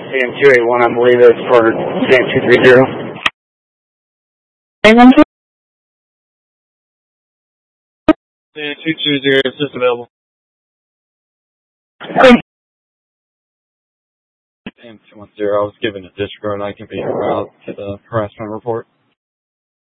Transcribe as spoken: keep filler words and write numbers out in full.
M two eight one, I believe it's for Sam two three zero. Sam two two zero, is this available? Sam two one zero, I was given a disregard and I can be out to the harassment report.